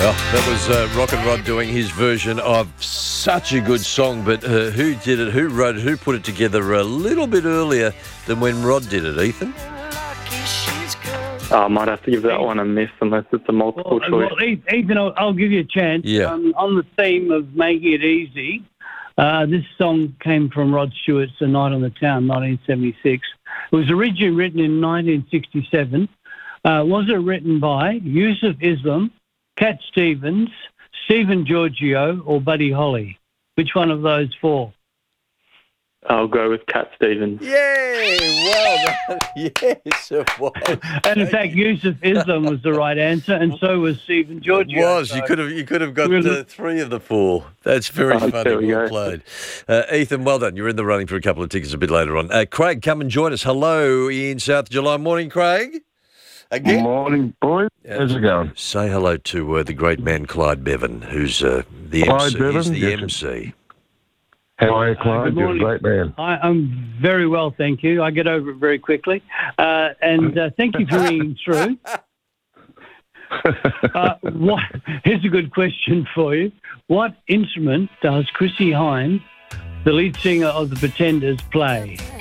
Well, that was Rock and Rod doing his version of such a good song, but who did it, who wrote it, who put it together a little bit earlier than when Rod did it, Ethan? I might have to give that one a miss unless it's a multiple choice. Well, Ethan, I'll give you a chance. Yeah. On the theme of making it easy, this song came from Rod Stewart's A Night on the Town, 1976. It was originally written in 1967. Was it written by Yusuf Islam, Cat Stevens, Stephen Giorgio, or Buddy Holly? Which one of those four? I'll go with Cat Stevens. Yay! Well done. Yes, it was. And in fact, Yusuf Islam was the right answer, and so was Stephen Giorgio. It was. So You could have got three of the four. That's very funny. Well played. Ethan, well done. You're in the running for a couple of tickets a bit later on. Craig, come and join us. Hello in South July. Morning, Craig. Again. Morning, boys. How's it going? Say hello to the great man Clyde Bevan, who's the Clyde MC. Bevan? He's the Yes. MC. How are you, Clyde? good You're a morning. great man. I'm very well, thank you. I get over it very quickly. And thank you for ringing through. Here's a good question for you. What instrument does Chrissie Hynde, the lead singer of The Pretenders, play?